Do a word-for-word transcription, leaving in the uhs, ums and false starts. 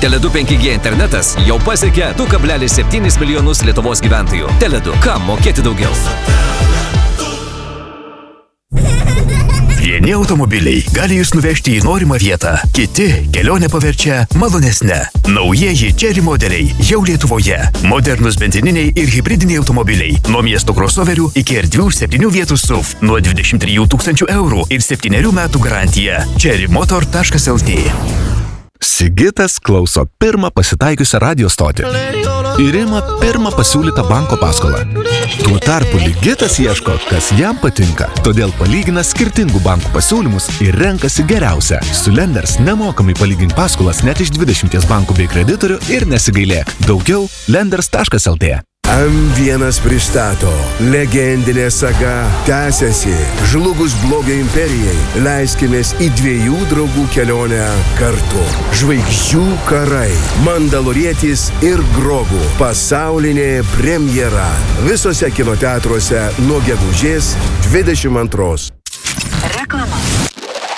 Tele du penki G internetas jau pasiekė du kablelis septyni milijonus Lietuvos gyventojų. Tele du, kam mokėti daugiau? Vieni automobiliai gali jūs nuvežti į norimą vietą, kiti kelionę paverčia malonesne. Naujieji Chery modeliai jau Lietuvoje. Modernus benzininiai ir hibridiniai automobiliai. Nuo miesto crossoverių iki erdvių septynių vietų S U V. Nuo dvidešimt trijų tūkstančių eurų ir septynerių metų garantija. chery motor taškas el tė. Sigitas klauso pirmą pasitaikiusią radio stotį ir ima pirmą pasiūlytą banko paskolą. Tuo tarpu Ligitas ieško, kas jam patinka, todėl palygina skirtingų bankų pasiūlymus ir renkasi geriausią. Su Lenders nemokamai palygink paskolas net iš dvidešimties bankų bei kreditorių ir nesigailėk. Daugiau lenders taškas el tė. M vienas pristato. Legendinė saga tęsiasi. Žlugus blogio imperijai. Leiskimės į dviejų draugų kelionę kartu. Žvaigždžių karai. Mandalorietis ir Grogu. Pasaulinė premjera. Visose kinoteatruose nuo gegužės dvidešimt antros.